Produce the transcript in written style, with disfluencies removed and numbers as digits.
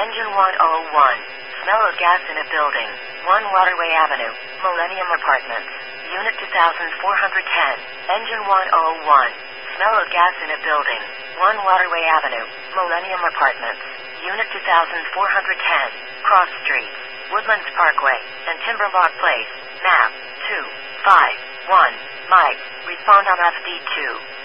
Engine 101. Smell of gas in a building. 1 Waterway Avenue, Millennium Apartments. Unit 2410. Engine 101. Smell of gas in a building. 1 Waterway Avenue, Millennium Apartments. Unit 2410. Cross Streets, Woodlands Parkway, and Timberlock Place. Map 251. Mike, respond on FD2.